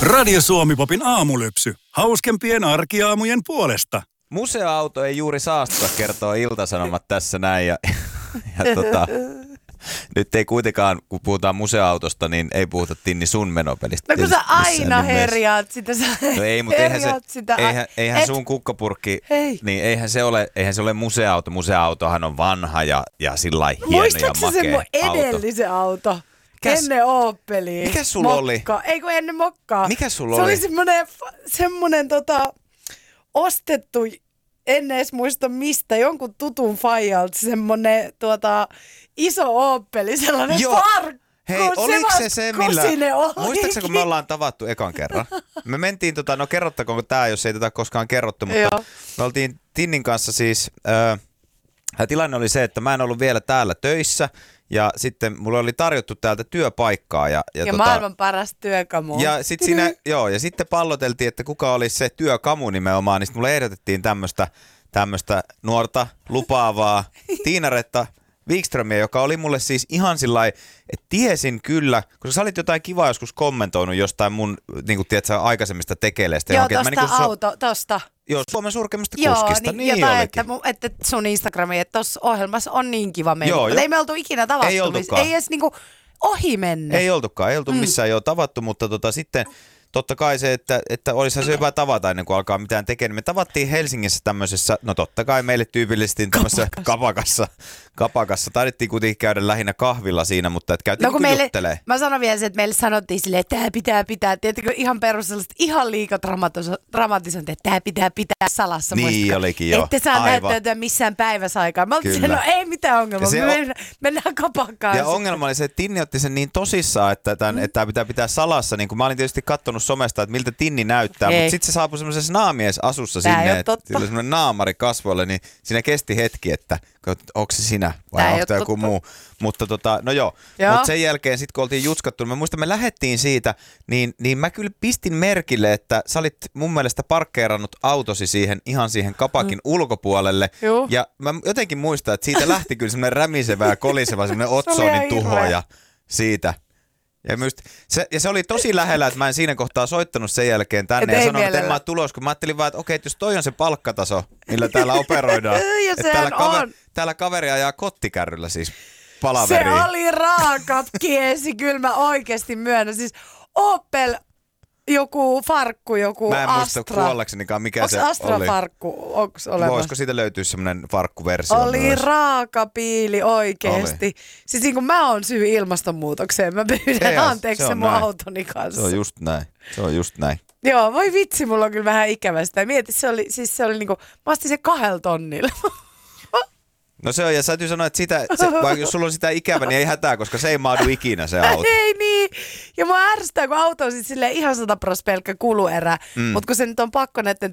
Radio Suomi-popin aamulypsy. Hauskempien arkiaamujen puolesta. Museoauto ei juuri saastuta, kertoo Ilta-Sanomat tässä näin. Ja nyt ei kuitenkaan, kun puhutaan museoautosta, niin ei puhuta Tinni sun menopelistä. No kun sä aina herjaat sitä. No ei, mutta eihän sun kukkapurkki, niin eihän se ole museoauto. Museoautohan on vanha ja sillä hieno ja makea. Muistatko se mun edellisen auto? Ennen Opelia. Mikä sulla oli? Ei kun ennen mokkaa. Mikä sulla oli? Se oli semmonen ostettu, en edes muista mistä, jonkun tutun faijalta semmonen iso Opeli, sellainen farkku. Hei, oliko se millä... Muistaakseni, kun me ollaan tavattu ekan kerran? Me mentiin, no kerrottakoonko tää, jos ei tätä koskaan kerrottu, mutta me oltiin Tinnin kanssa siis... tilanne oli se, että mä en ollut vielä täällä töissä ja sitten mulle oli tarjottu täältä työpaikkaa. Ja maailman paras työkamu. Ja sitten ja sitten palloteltiin, että kuka olisi se työkamu nimenomaan, niin sitten mulle ehdotettiin tämmöistä nuorta, lupaavaa Tiina-Retta Wikströmiä, joka oli mulle siis ihan sillai, että tiesin kyllä, koska sä olit jotain kivaa joskus kommentoinut jostain mun, niin kuin tiedät sä, aikaisemmista tekeleistä. Joo, tosta. Joo, Suomen surkeimmasta kuskista, niin jotain, että sun Instagrami, että tossa ohjelmassa on niin kiva mennä. Mutta ei me oltu ikinä tavattu. Ei edes niinku ohi mennä. Ei oltu missään jo tavattu, mutta sitten... Totta kai se, että olisihan se hyvä tavata ennen kuin alkaa mitään tekemään. Me tavattiin Helsingissä tämmöisessä, no totta kai meille tyypillisesti tämmöisessä kapakassa. Taidettiin kuitenkin käydä lähinnä kahvilla siinä, mutta että käytiin juttelee. Mä sanon vielä se, että meille sanottiin silleen, että tää pitää. Tiedätkö, ihan perus sellaista ihan liika dramatisointia, että tää pitää salassa. Niin muistakaa. Olikin jo. Ette saa näyttäytyä missään päiväsaikaan. Mä oltiin no ei mitään ongelmaa, mennään kapakkaan. Ja ongelma oli se, että Tinni otti sen niin tosissaan, että tää pitää salassa. Niin kuin mä olin tietysti katsonut somesta, että miltä Tinni näyttää, mutta sitten se saapui semmoisessa naamiesasussa sinne, että sillä oli semmoinen naamari kasvoille, niin siinä kesti hetki, että onko se sinä vai onko tämä joku muu. Mutta no joo. Mutta sen jälkeen sitten kun oltiin jutskattu, mä muistan, me lähdettiin siitä, niin mä kyllä pistin merkille, että sä olit mun mielestä parkkeerannut autosi ihan siihen kapakin ulkopuolelle. Ja mä jotenkin muistan, että siitä lähti kyllä semmoinen rämisevä ja koliseva semmoinen Otsonin tuhoja siitä. Ja se oli tosi lähellä, että mä en siinä kohtaa soittanut sen jälkeen tänne ja sanoin, että en mä tulos, kun mä ajattelin vaan, että okei, että jos toi on se palkkataso, millä täällä operoidaan, että täällä kaveri ajaa kottikärryllä siis palaveriin. Se oli raaka kiesi, kyllä mä oikeasti myönnän. Siis Opel, joku farkku, joku Astra. Mä en muista kuollaksenikaan, mikä se oli. Onko Astra-farkku? Onks olemassa? Voisiko siitä löytyä semmoinen farkkuversio? Oli myös raaka piili oikeesti. Oli. Siis niin kuin mä oon syy ilmastonmuutokseen. Mä pyydän anteeksi se mun autoni kanssa. Se on just näin. Joo, voi vitsi, mulla on kyllä vähän ikävä sitä. Mieti, se oli niinku, mä ostin sen 2 tonnilla. No se on, ja täytyy sanoa, että vaikka jos sulla on sitä ikävä, niin ei hätää, koska se ei maadu ikinä se auto. Ei niin. Ja mua ärsyttää, kun auto on siis silleen ihan 100% pelkkä kuluerä. Mutta kun se nyt on pakko näiden